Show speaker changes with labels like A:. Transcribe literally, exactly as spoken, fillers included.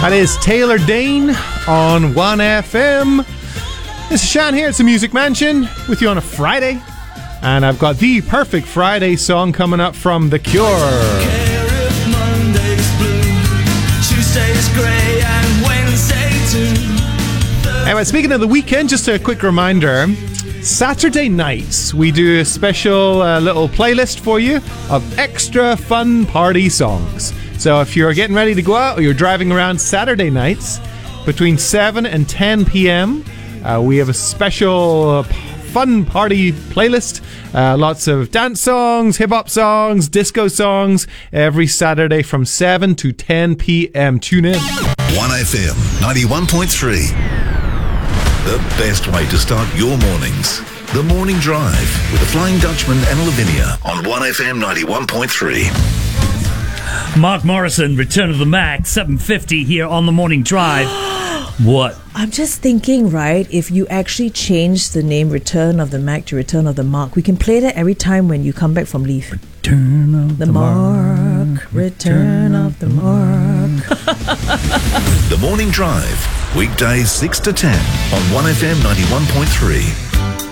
A: That is Taylor Dane on one F M. This is Shan here. It's the Music Mansion with you on a Friday. And I've got the perfect Friday song coming up from The Cure. Anyway, speaking of the weekend, just a quick reminder. Saturday nights, we do a special uh, little playlist for you of extra fun party songs. So if you're getting ready to go out or you're driving around Saturday nights, between seven and ten p.m., uh, we have a special uh, fun party playlist. Uh, lots of dance songs, hip-hop songs, disco songs, every Saturday from seven to ten p.m. Tune in.
B: one F M ninety-one point three. The best way to start your mornings. The Morning Drive with the Flying Dutchman and Lavinia on one F M ninety-one point three.
C: Mark Morrison, Return of the Mac, seven fifty here on The Morning Drive. What?
D: I'm just thinking, right, if you actually change the name Return of the Mac to Return of the Mark, we can play that every time when you come back from leave.
C: Return of the,
D: the
C: Mark.
D: Mark. Return of the Mark.
B: The Morning Drive, weekdays six to ten on one F M ninety-one point three.